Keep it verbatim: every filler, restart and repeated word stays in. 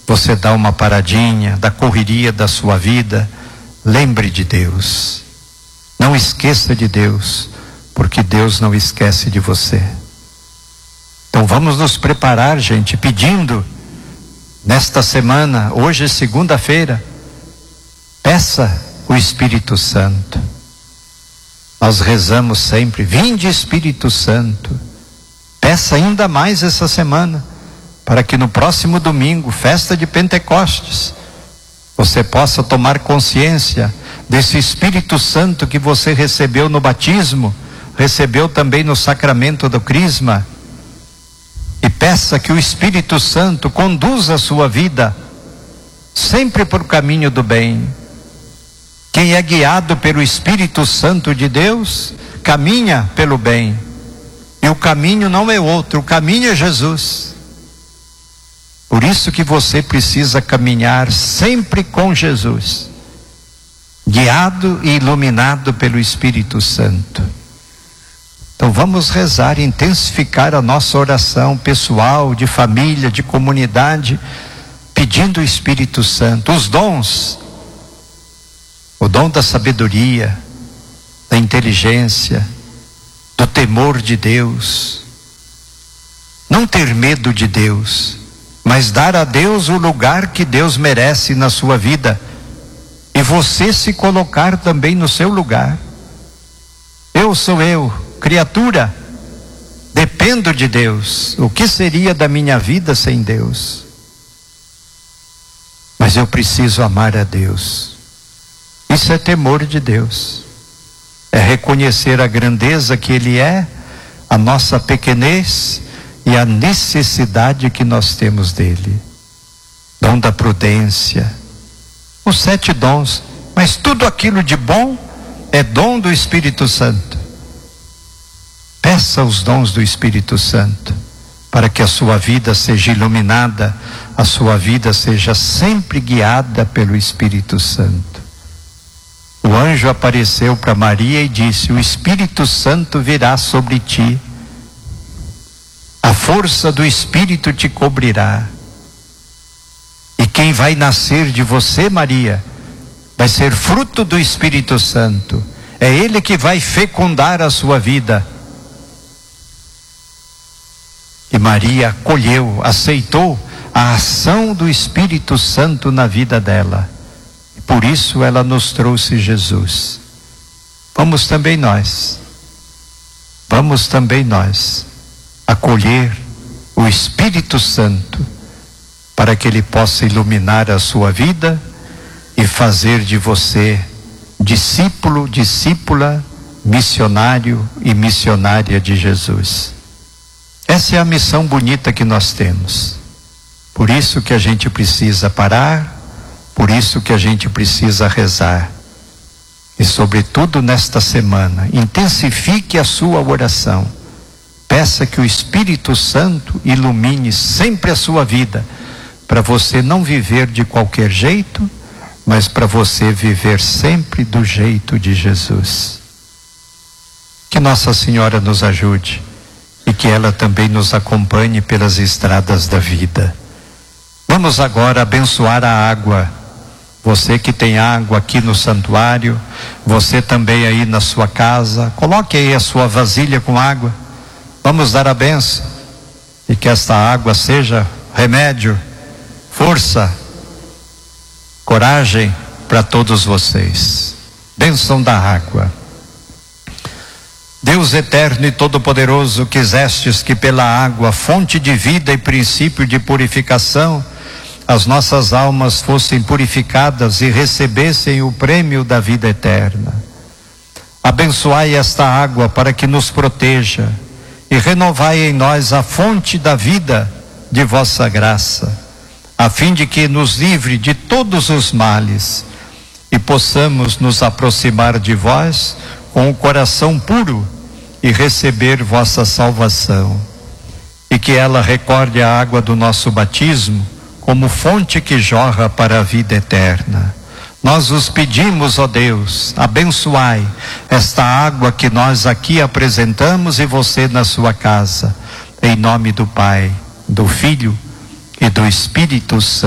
você dá uma paradinha da correria da sua vida, lembre de Deus. Não esqueça de Deus, porque Deus não esquece de você. Então vamos nos preparar, gente, pedindo nesta semana, hoje é segunda-feira, peça o Espírito Santo. Nós rezamos sempre, vinde Espírito Santo. Peça ainda mais essa semana, para que no próximo domingo, festa de Pentecostes, você possa tomar consciência desse Espírito Santo que você recebeu no batismo, recebeu também no sacramento do crisma. E peça que o Espírito Santo conduza a sua vida sempre por caminho do bem. Quem é guiado pelo Espírito Santo de Deus, caminha pelo bem. E o caminho não é outro, o caminho é Jesus. Por isso que você precisa caminhar sempre com Jesus, guiado e iluminado pelo Espírito Santo. Então vamos rezar, intensificar a nossa oração pessoal, de família, de comunidade, pedindo o Espírito Santo, os dons, o dom da sabedoria, da inteligência, do temor de Deus, não ter medo de Deus, mas dar a Deus o lugar que Deus merece na sua vida, e você se colocar também no seu lugar. Eu sou eu, criatura, dependo de Deus. O que seria da minha vida sem Deus? Mas eu preciso amar a Deus. Isso é temor de Deus, é reconhecer a grandeza que Ele é, a nossa pequenez e a necessidade que nós temos dele. Dom da prudência, os sete dons, mas tudo aquilo de bom é dom do Espírito Santo. Peça os dons do Espírito Santo, para que a sua vida seja iluminada, a sua vida seja sempre guiada pelo Espírito Santo. O anjo apareceu para Maria e disse: o Espírito Santo virá sobre ti, a força do Espírito te cobrirá, e quem vai nascer de você, Maria, vai ser fruto do Espírito Santo. É Ele que vai fecundar a sua vida. E Maria acolheu, aceitou a ação do Espírito Santo na vida dela. E por isso ela nos trouxe Jesus. Vamos também nós, vamos também nós acolher o Espírito Santo, para que Ele possa iluminar a sua vida e fazer de você discípulo, discípula, missionário e missionária de Jesus. Essa é a missão bonita que nós temos. Por isso que a gente precisa parar, por isso que a gente precisa rezar. E sobretudo nesta semana, intensifique a sua oração. Peça que o Espírito Santo ilumine sempre a sua vida, para você não viver de qualquer jeito, mas para você viver sempre do jeito de Jesus. Que Nossa Senhora nos ajude e que ela também nos acompanhe pelas estradas da vida. Vamos agora abençoar a água. Você que tem água aqui no santuário, você também aí na sua casa, coloque aí a sua vasilha com água. Vamos dar a bênção, e que esta água seja remédio, força, coragem para todos vocês. Bênção da água. Deus eterno e todo-poderoso, quisestes que pela água, fonte de vida e princípio de purificação, as nossas almas fossem purificadas e recebessem o prêmio da vida eterna. Abençoai esta água para que nos proteja, e renovai em nós a fonte da vida de vossa graça, a fim de que nos livre de todos os males e possamos nos aproximar de vós com o coração puro e receber vossa salvação, e que ela recorde a água do nosso batismo como fonte que jorra para a vida eterna. Nós os pedimos, ó Deus, abençoai esta água que nós aqui apresentamos e você na sua casa, em nome do Pai, do Filho e do Espírito Santo.